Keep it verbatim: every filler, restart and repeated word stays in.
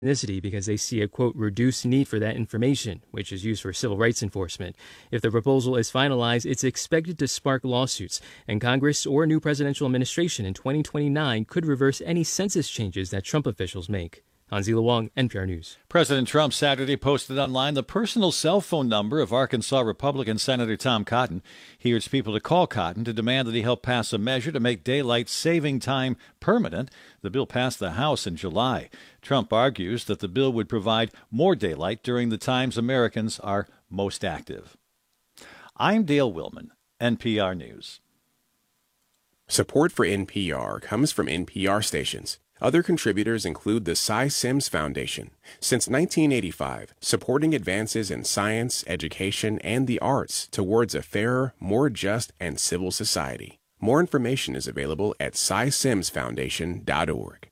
ethnicity because they see a, quote, reduced need for that information, which is used for civil rights enforcement. If the proposal is finalized, it's expected to spark lawsuits, and Congress or a new presidential administration in twenty twenty-nine could reverse any census changes that Trump officials make. Hanzila Wong, N P R News. President Trump Saturday posted online the personal cell phone number of Arkansas Republican Senator Tom Cotton. He urged people to call Cotton to demand that he help pass a measure to make daylight saving time permanent. The bill passed the House in July. Trump argues that the bill would provide more daylight during the times Americans are most active. I'm Dale Willman, N P R News. Support for N P R comes from N P R stations. Other contributors include the Cy Sims Foundation. Since nineteen eighty-five, supporting advances in science, education, and the arts towards a fairer, more just, and civil society. More information is available at cy sims foundation dot org.